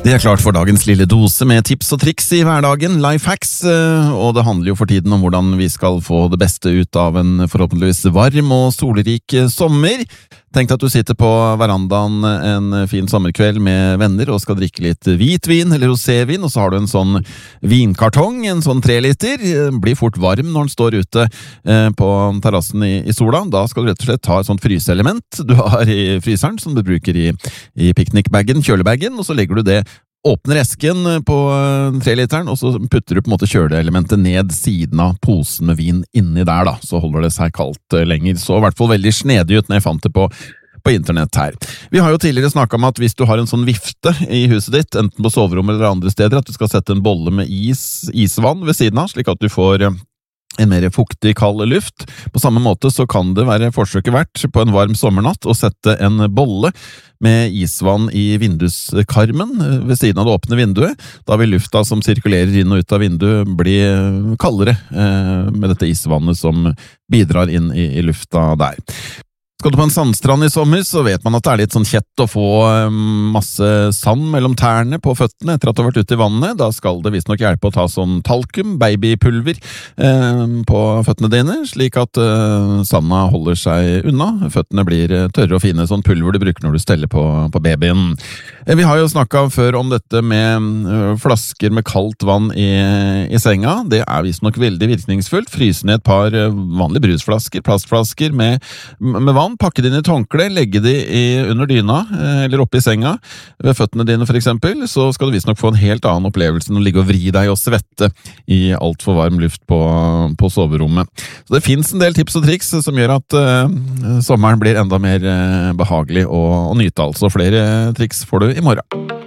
Det klart for dagens lille dose med tips og triks i hverdagen, lifehacks, og det handler jo for tiden om hvordan vi skal få det beste ut av en forhåpentligvis varm og solrik sommer. Tenk deg at du sitter på verandaen en fin sommerkveld med venner og skal drikke litt hvitvin eller rosévin, og så har du en sånn vinkartong, en sånn 3 liter, blir fort varm når den står ute på terrassen i sola. Da skal du rett og slett ta et sånt fryseelement du har i fryseren, som du bruker i piknikbagen, kjølebagen, og så legger du det, åpner esken på 3 literen, og så putter du på en måte kjøleelementet ned siden av posen med vin inni der da, så holder det seg kaldt lenger. Så i hvert fall veldig snedig ut når jeg fant det på internett her. Vi har jo tidligere snakket om at hvis du har en sånn vifte i huset ditt, enten på soverommet eller andre steder, at du skal sette en bolle med isvann ved siden av, slik at du får en mer fuktig, kald luft. På samme måte så kan det være forsøket verdt på en varm sommernatt å sette en bolle med isvann i vinduskarmen ved siden av det åpne vinduet. Da vil lufta som sirkulerer inn og ut av vinduet bli kaldere med dette isvannet som bidrar inn i lufta der. Skal du på en sandstrand i sommer, så vet man at det er litt sånn kjett å få masse sand mellom tærne på føttene etter at du har vært ute i vannet. Da skal det visst nok hjelpe å ta sånn talkum, babypulver, på føttene dine, slik at sanda holder seg unna. Føttene blir tørre og fine, sånn pulver du bruker når du steller på babyen. Vi har jo snakket før om dette med flasker med kaldt vann i senga. Det er visst nok veldig virkningsfullt. Fryse ned et par vanlige brusflasker, plastflasker med vann, pakke det inn i et håndkle, legge de under dyna, eller oppe i senga, ved føttene dine for eksempel, så skal du visst nok få en helt annen opplevelse enn å ligge og vri deg og svette i alt for varm luft på soverommet. Så det finnes en del tips og triks som gjør at sommeren blir enda mer behagelig å nyte, altså. Flere triks får du i morgen.